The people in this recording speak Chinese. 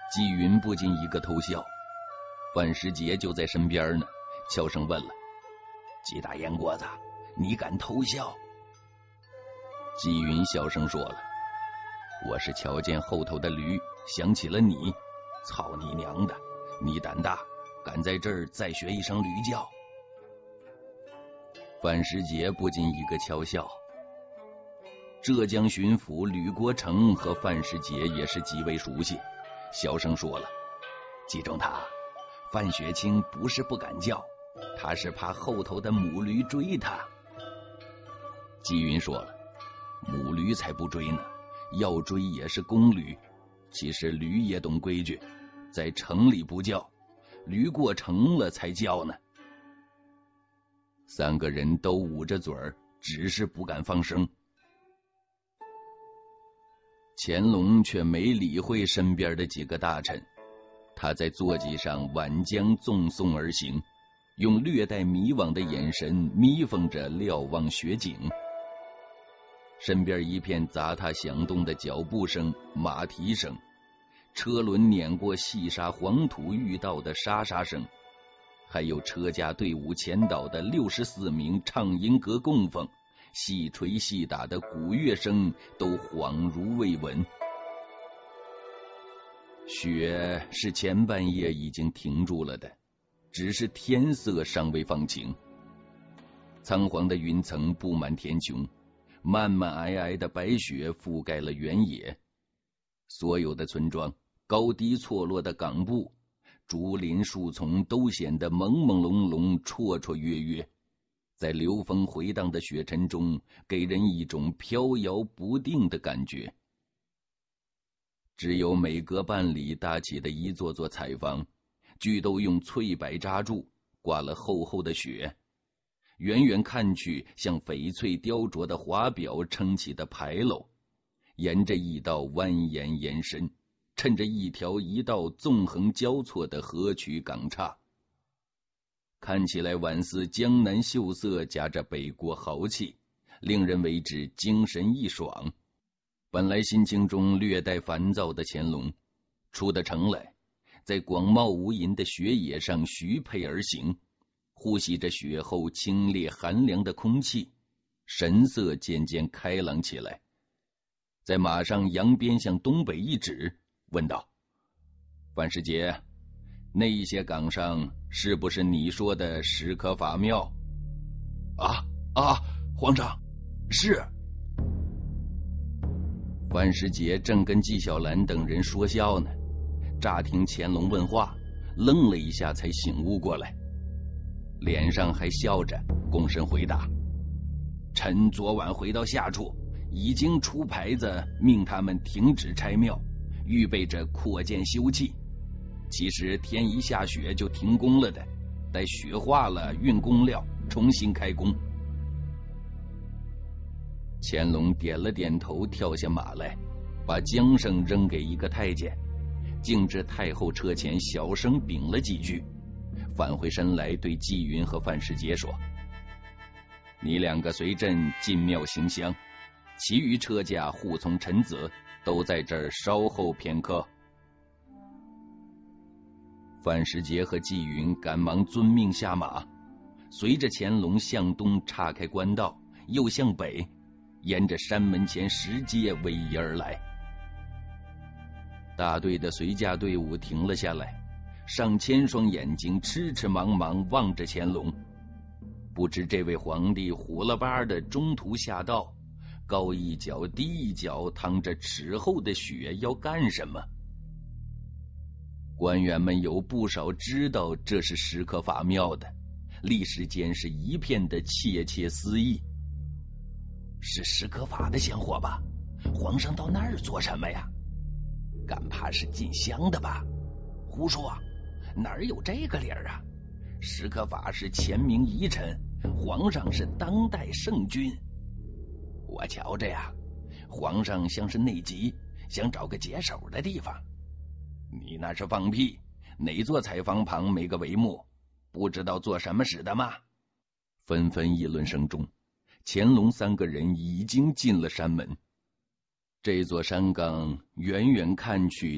纪云不禁一个偷笑，范时杰就在身边呢，悄声问了：“纪大烟锅子，你敢偷笑？”纪云小声说了：“我是瞧见后头的驴，想起了你。操你娘的，你胆大，敢在这儿再学一声驴叫。”范时杰不禁一个悄笑。浙江巡抚吕国成和范时杰也是极为熟悉，小声说了：“季中他，范学清不是不敢叫，他是怕后头的母驴追他。”纪云说了：“母驴才不追呢，要追也是公驴。其实驴也懂规矩，在城里不叫，驴过城了才叫呢。”三个人都捂着嘴儿，只是不敢放声。乾隆却没理会身边的几个大臣，他在坐骑上挽江纵送而行，用略带迷惘的眼神眯缝着瞭望雪景。身边一片杂沓响动的脚步声、马蹄声，车轮碾过细沙黄土遇到的沙沙声，还有车驾队伍前导的64名唱音阁供奉，细吹细打的鼓乐声都恍如未闻。雪是前半夜已经停住了的，只是天色尚未放晴。苍黄的云层布满天穹，漫漫皑皑的白雪覆盖了原野。所有的村庄、高低错落的岗部、竹林树丛都显得朦朦胧胧、绰绰约约，在流风回荡的雪尘中，给人一种飘摇不定的感觉。只有每隔半里搭起的一座座彩房，俱都用翠柏扎住，挂了厚厚的雪，远远看去像翡翠雕琢的华表撑起的牌楼，沿着一道蜿蜒延伸，趁着一条一道纵横交错的河曲港岔，看起来宛似江南秀色夹着北国豪气，令人为之精神一爽。本来心情中略带烦躁的乾隆，出得城来，在广袤无垠的雪野上徐配而行，呼吸着雪后清冽寒凉的空气，神色渐渐开朗起来。在马上扬鞭向东北一指，问道：“范时杰，那些岗上是不是你说的石刻法庙？”“皇上，是。”范时杰正跟纪晓岚等人说笑呢，乍听乾隆问话，愣了一下才醒悟过来，脸上还笑着，躬身回答：“臣昨晚回到下处，已经出牌子命他们停止拆庙，预备着扩建修葺。其实天一下雪就停工了的，待雪化了运工料，重新开工。”乾隆点了点头，跳下马来，把缰绳扔给一个太监，径至太后车前小声禀了几句，返回身来对纪云和范时杰说：“你两个随朕进庙行香，其余车驾护从臣子都在这儿稍后片刻。”范时杰和纪云赶忙遵命下马，随着乾隆向东岔开官道，又向北，沿着山门前石阶逶迤而来。大队的随驾队伍停了下来，上千双眼睛痴痴茫茫望着乾隆，不知这位皇帝虎了巴的中途下道，高一脚低一脚淌着尺厚的雪要干什么。官员们有不少知道这是石刻法庙的，历时间是一片的窃窃私议。是石刻法的香火吧？皇上到那儿做什么呀？敢怕是进香的吧？胡说，哪儿有这个理儿啊？石刻法是前明遗臣，皇上是当代圣君。我瞧着呀，皇上像是内急，想找个解手的地方。你那是放屁，哪座彩房旁没个帷幕？不知道做什么使的吗？纷纷议论声中，乾隆三个人已经进了山门。这座山岗远远看去